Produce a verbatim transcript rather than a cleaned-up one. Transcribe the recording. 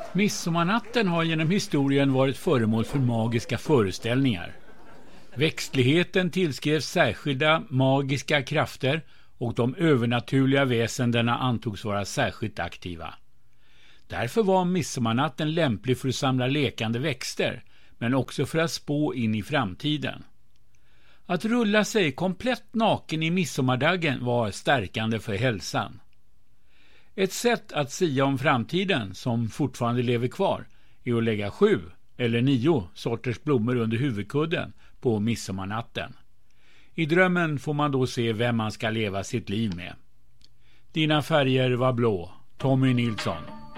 Midsommarnatten har genom historien varit föremål för magiska föreställningar. Växtligheten tillskrevs särskilda magiska krafter och de övernaturliga väsendena antogs vara särskilt aktiva. Därför var midsommarnatten lämplig för att samla lekande växter, men också för att spå in i framtiden. Att rulla sig komplett naken i midsommardagen var stärkande för hälsan. Ett sätt att sia om framtiden, som fortfarande lever kvar, är att lägga sju eller nio sorters blommor under huvudkudden på midsommarnatten. I drömmen får man då se vem man ska leva sitt liv med. Dina färger var blå, Tommy Nilsson.